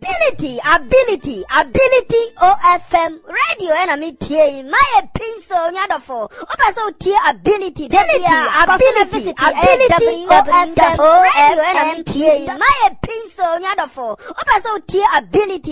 ability OFM radio and a media my pencil nyadofo obaso tie ability ability OFM radio and a media my pencil nyadofo obaso tie ability